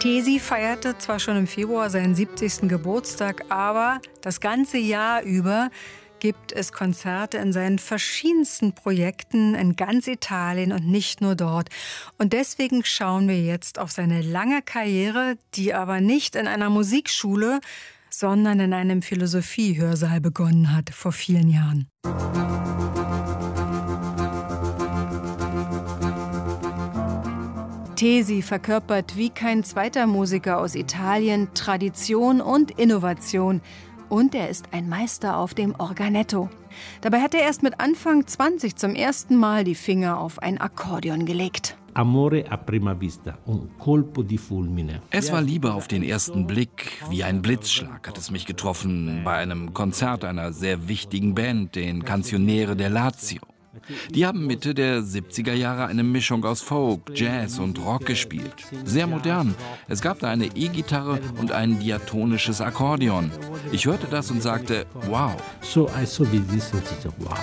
Tesi feierte zwar schon im Februar seinen 70. Geburtstag, aber das ganze Jahr über gibt es Konzerte in seinen verschiedensten Projekten in ganz Italien und nicht nur dort. Und deswegen schauen wir jetzt auf seine lange Karriere, die aber nicht in einer Musikschule, sondern in einem Philosophiehörsaal begonnen hat, vor vielen Jahren. Tesi verkörpert wie kein zweiter Musiker aus Italien Tradition und Innovation. Und er ist ein Meister auf dem Organetto. Dabei hat er erst mit Anfang 20 zum ersten Mal die Finger auf ein Akkordeon gelegt. Amore a prima vista, un colpo di fulmine. Es war Liebe auf den ersten Blick. Wie ein Blitzschlag hat es mich getroffen bei einem Konzert einer sehr wichtigen Band, den Canzoniere del Lazio. Die haben Mitte der 70er Jahre eine Mischung aus Folk, Jazz und Rock gespielt. Sehr modern. Es gab da eine E-Gitarre und ein diatonisches Akkordeon. Ich hörte das und sagte, wow. So I saw this and said, wow.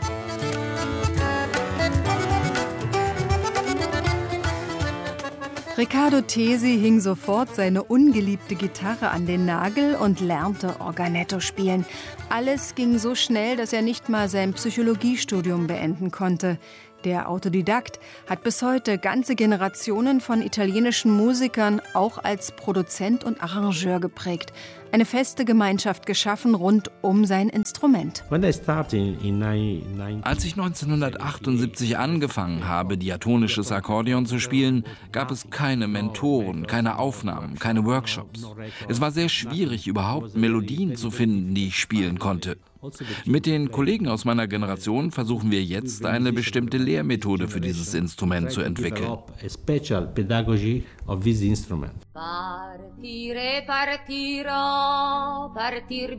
Riccardo Tesi hing sofort seine ungeliebte Gitarre an den Nagel und lernte Organetto spielen. Alles ging so schnell, dass er nicht mal sein Psychologiestudium beenden konnte. Der Autodidakt hat bis heute ganze Generationen von italienischen Musikern auch als Produzent und Arrangeur geprägt. Eine feste Gemeinschaft geschaffen rund um sein Instrument. Als ich 1978 angefangen habe, diatonisches Akkordeon zu spielen, gab es keine Mentoren, keine Aufnahmen, keine Workshops. Es war sehr schwierig, überhaupt Melodien zu finden, die ich spielen konnte. Mit den Kollegen aus meiner Generation versuchen wir jetzt, eine bestimmte Lehrmethode für dieses Instrument zu entwickeln. Partire, partirò, partir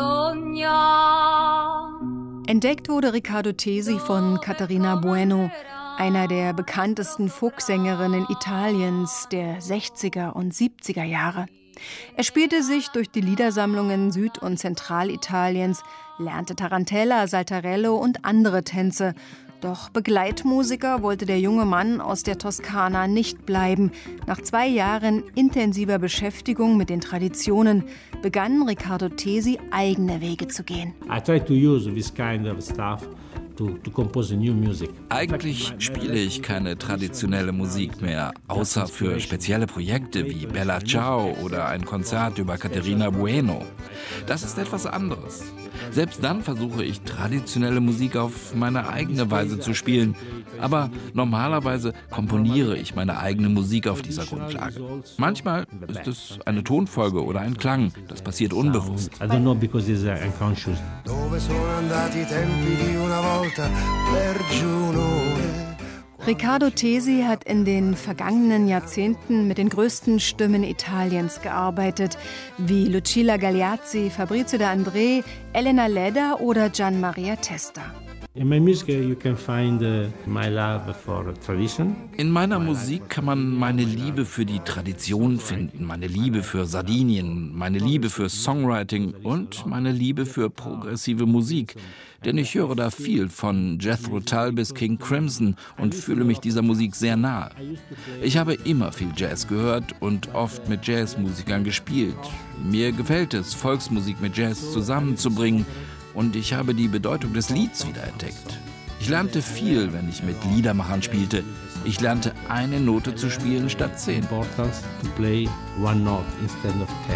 bisogna. Entdeckt wurde Riccardo Tesi von Caterina Bueno, einer der bekanntesten Folksängerinnen Italiens der 60er und 70er Jahre. Er spielte sich durch die Liedersammlungen Süd- und Zentralitaliens, lernte Tarantella, Saltarello und andere Tänze. Doch Begleitmusiker wollte der junge Mann aus der Toskana nicht bleiben. Nach 2 Jahren intensiver Beschäftigung mit den Traditionen begann Riccardo Tesi, eigene Wege zu gehen. I try to use this kind of stuff to compose new music. Eigentlich spiele ich keine traditionelle Musik mehr, außer für spezielle Projekte wie Bella Ciao oder ein Konzert über Caterina Bueno. Das ist etwas anderes. Selbst dann versuche ich, traditionelle Musik auf meine eigene Weise zu spielen. Aber normalerweise komponiere ich meine eigene Musik auf dieser Grundlage. Manchmal ist es eine Tonfolge oder ein Klang. Das passiert unbewusst. I don't know because it's unconscious. Dove sono andati i tempi di una volta per Giunone? Riccardo Tesi hat in den vergangenen Jahrzehnten mit den größten Stimmen Italiens gearbeitet, wie Lucilla Gagliazzi, Fabrizio De André, Elena Ledda oder Gian Maria Testa. In my music you can find my love for tradition. In meiner Musik kann man meine Liebe für die Tradition finden, meine Liebe für Sardinien, meine Liebe für Songwriting und meine Liebe für progressive Musik. Denn ich höre da viel von Jethro Tull bis King Crimson und fühle mich dieser Musik sehr nahe. Ich habe immer viel Jazz gehört und oft mit Jazzmusikern gespielt. Mir gefällt es, Volksmusik mit Jazz zusammenzubringen. Und ich habe die Bedeutung des Lieds wiederentdeckt. Ich lernte viel, wenn ich mit Liedermachern spielte. Ich lernte eine Note zu spielen statt 10. Importance to play one note instead of 10.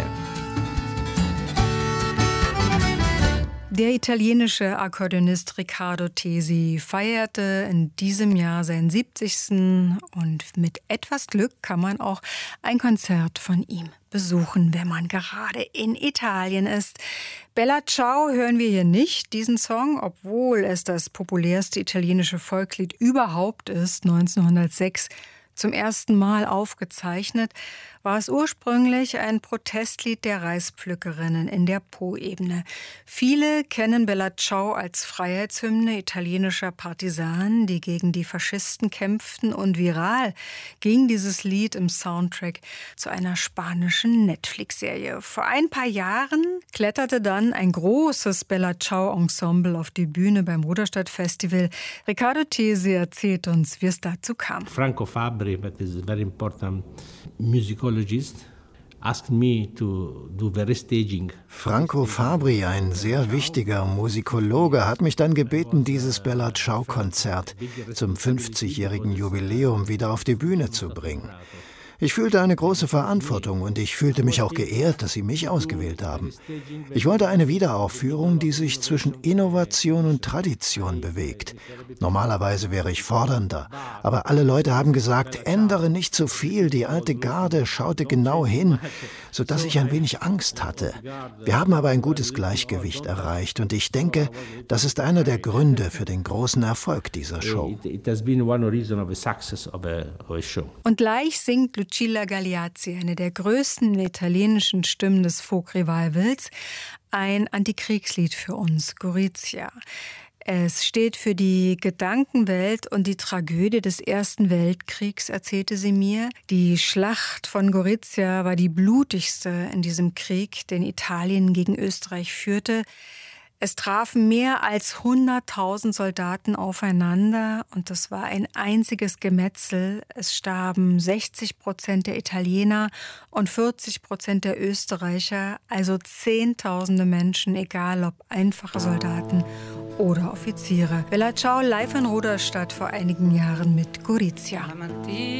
Der italienische Akkordeonist Riccardo Tesi feierte in diesem Jahr seinen 70. Und mit etwas Glück kann man auch ein Konzert von ihm besuchen, wenn man gerade in Italien ist. Bella Ciao hören wir hier nicht, diesen Song, obwohl es das populärste italienische Volkslied überhaupt ist, 1906. Zum ersten Mal aufgezeichnet, war es ursprünglich ein Protestlied der Reispflückerinnen in der Po-Ebene. Viele kennen Bella Ciao als Freiheitshymne italienischer Partisanen, die gegen die Faschisten kämpften, und viral ging dieses Lied im Soundtrack zu einer spanischen Netflix-Serie. Vor ein paar Jahren kletterte dann ein großes Bella Ciao-Ensemble auf die Bühne beim Ruderstadt-Festival. Riccardo Tesi erzählt uns, wie es dazu kam. Franco Fabri Fabri, but is a very important musicologist, asked me to do the restaging. Franco Fabri, ein sehr wichtiger Musikologe, hat mich dann gebeten, dieses Bella Ciao-Konzert zum 50-jährigen Jubiläum wieder auf die Bühne zu bringen. Ich fühlte eine große Verantwortung und ich fühlte mich auch geehrt, dass Sie mich ausgewählt haben. Ich wollte eine Wiederaufführung, die sich zwischen Innovation und Tradition bewegt. Normalerweise wäre ich fordernder, aber alle Leute haben gesagt, ändere nicht zu viel, die alte Garde schaute genau hin, sodass ich ein wenig Angst hatte. Wir haben aber ein gutes Gleichgewicht erreicht und ich denke, das ist einer der Gründe für den großen Erfolg dieser Show. Und gleich singt Lucilla Gagliazzi, eine der größten italienischen Stimmen des Folk-Revivals, ein Antikriegslied für uns, Gorizia. Es steht für die Gedankenwelt und die Tragödie des Ersten Weltkriegs, erzählte sie mir. Die Schlacht von Gorizia war die blutigste in diesem Krieg, den Italien gegen Österreich führte. Es trafen mehr als 100.000 Soldaten aufeinander und das war ein einziges Gemetzel. Es starben 60% der Italiener und 40% der Österreicher, also Zehntausende Menschen, egal ob einfache Soldaten oder Offiziere. Bella Ciao live in Ruderstadt vor einigen Jahren mit Gorizia.